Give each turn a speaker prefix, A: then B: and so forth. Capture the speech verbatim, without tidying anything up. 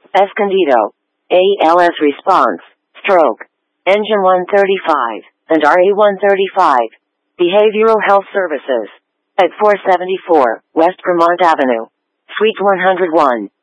A: Escondido, A L S response, stroke, engine one thirty-five, and R A one thirty-five. Behavioral Health Services. At four seventy-four, West Vermont Avenue. Suite one oh one.